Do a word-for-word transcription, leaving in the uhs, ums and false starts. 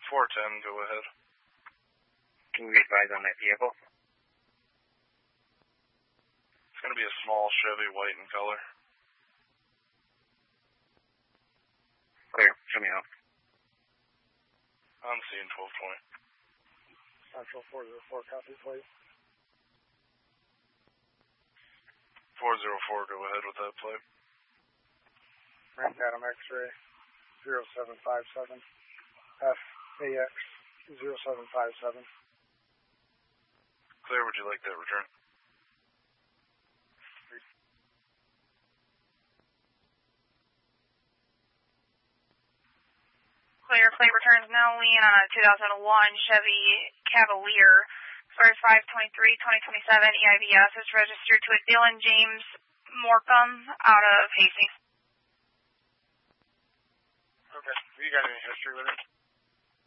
four ten, go ahead. Can you advise on that vehicle? It's going to be a small Chevy, white in color. Clear. Show me out. I'm seeing twelve twenty. Central four zero four, copy, please. four zero four, go ahead with that plate. Rank Adam X-ray zero seven five seven, F A X zero seven five seven. Clear, would you like that return? Clear, plate returns now lean on a two thousand one Chevy Cavalier. Sorry, five twenty-three twenty twenty-seven E I V S is registered to a Dylan James Morcom out of Hastings. Okay. Have you got any history with it?